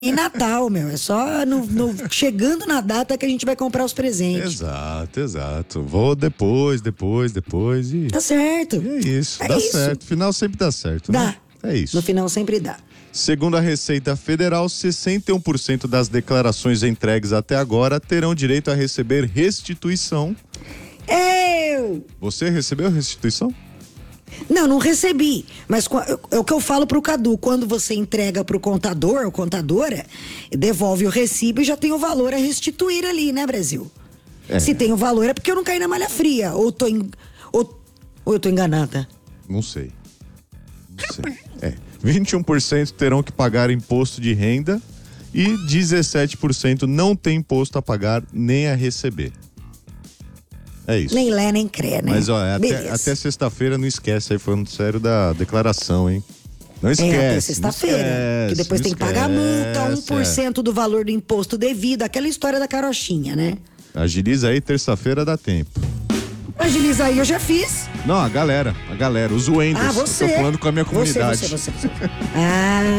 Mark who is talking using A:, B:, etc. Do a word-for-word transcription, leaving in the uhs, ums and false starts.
A: em Natal, meu. É só no, no, chegando na data que a gente vai comprar os presentes.
B: Exato, exato. Vou depois, depois, depois e...
A: Tá certo.
B: E é isso,
A: é
B: dá
A: isso.
B: certo. Final sempre dá certo,
A: Dá.
B: né? É isso.
A: No final sempre dá.
B: Segundo a Receita Federal, sessenta e um por cento das declarações entregues até agora terão direito a receber restituição.
A: Eu!
B: Você recebeu restituição?
A: Não, não recebi. Mas é o que eu falo pro Cadu. Quando você entrega pro contador ou contadora, devolve o recibo e já tem o valor a restituir ali, né, Brasil? É. Se tem o valor é porque eu não caí na malha fria. Ou, tô en... ou... ou eu tô enganada.
B: Não sei. Não sei. É. vinte e um por cento terão que pagar imposto de renda e dezessete por cento não tem imposto a pagar nem a receber. É isso.
A: Nem lé, nem crê, né?
B: Mas olha, até, até sexta-feira não esquece aí, falando sério da declaração, hein? Não esquece. É, até
A: sexta-feira. Que depois tem que pagar multa, um por cento é. do valor do imposto devido, aquela história da carochinha, né?
B: Agiliza aí, terça-feira dá tempo.
A: Agiliza aí, eu já fiz.
B: Não, a galera, a galera, os Wenders.
A: Ah, você.
B: Tô falando com a minha comunidade.
A: Você, você, você, você. Ah.